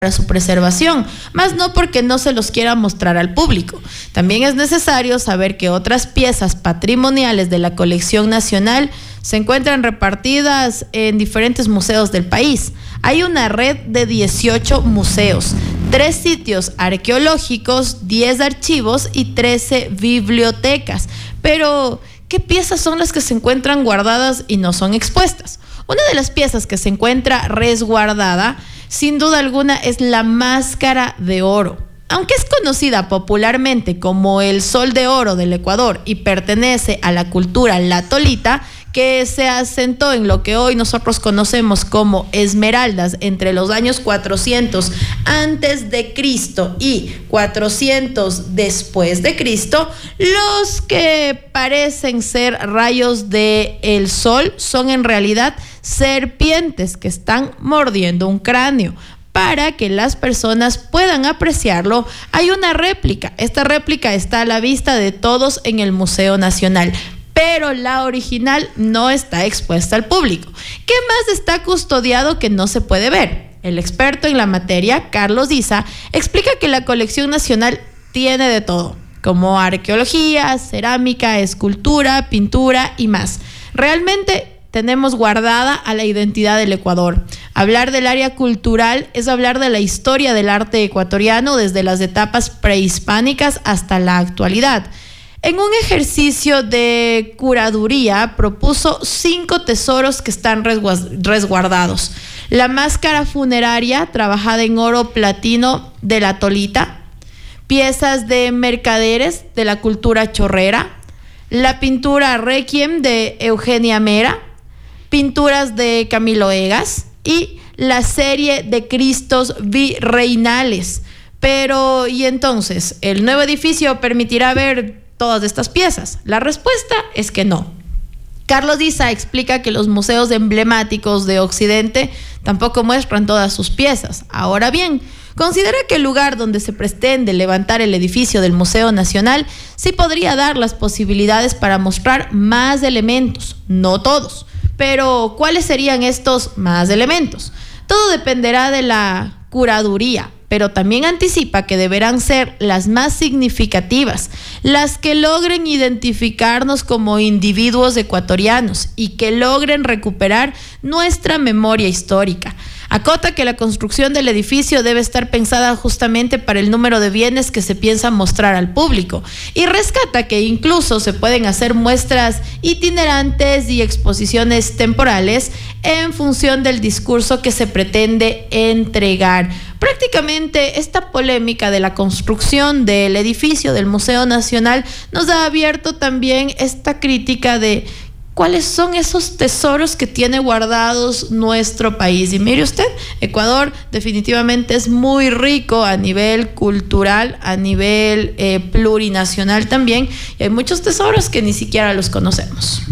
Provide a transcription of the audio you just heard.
para su preservación, más no porque no se los quiera mostrar al público. También es necesario saber que otras piezas patrimoniales de la colección nacional se encuentran repartidas en diferentes museos del país. Hay una red de 18 museos, 3 sitios arqueológicos, 10 archivos y 13 bibliotecas. Pero, ¿qué piezas son las que se encuentran guardadas y no son expuestas? Una de las piezas que se encuentra resguardada, sin duda alguna, es la máscara de oro. Aunque es conocida popularmente como el Sol de Oro del Ecuador y pertenece a la cultura latolita, que se asentó en lo que hoy nosotros conocemos como Esmeraldas entre los años 400 antes de Cristo y 400 después de Cristo, los que parecen ser rayos del sol son en realidad serpientes que están mordiendo un cráneo. Para que las personas puedan apreciarlo, hay una réplica. Esta réplica está a la vista de todos en el Museo Nacional, pero la original no está expuesta al público. ¿Qué más está custodiado que no se puede ver? El experto en la materia, Carlos Diza, explica que la colección nacional tiene de todo, como arqueología, cerámica, escultura, pintura y más. Realmente tenemos guardada a la identidad del Ecuador. Hablar del área cultural es hablar de la historia del arte ecuatoriano desde las etapas prehispánicas hasta la actualidad. En un ejercicio de curaduría propuso 5 tesoros que están resguardados. La máscara funeraria trabajada en oro platino de la Tolita, piezas de mercaderes de la cultura chorrera, la pintura Requiem de Eugenia Mera, pinturas de Camilo Egas y la serie de Cristos virreinales. Pero, ¿y entonces el nuevo edificio permitirá ver todas estas piezas? La respuesta es que no. Carlos Diza explica que los museos emblemáticos de Occidente tampoco muestran todas sus piezas. Ahora bien, considera que el lugar donde se pretende levantar el edificio del Museo Nacional sí podría dar las posibilidades para mostrar más elementos, no todos. Pero, ¿cuáles serían estos más elementos? Todo dependerá de la curaduría, pero también anticipa que deberán ser las más significativas, las que logren identificarnos como individuos ecuatorianos y que logren recuperar nuestra memoria histórica. Acota que la construcción del edificio debe estar pensada justamente para el número de bienes que se piensa mostrar al público y rescata que incluso se pueden hacer muestras itinerantes y exposiciones temporales en función del discurso que se pretende entregar. Prácticamente esta polémica de la construcción del edificio del Museo Nacional nos ha abierto también esta crítica de ¿cuáles son esos tesoros que tiene guardados nuestro país? Y mire usted, Ecuador definitivamente es muy rico a nivel cultural, a nivel plurinacional también, y hay muchos tesoros que ni siquiera los conocemos.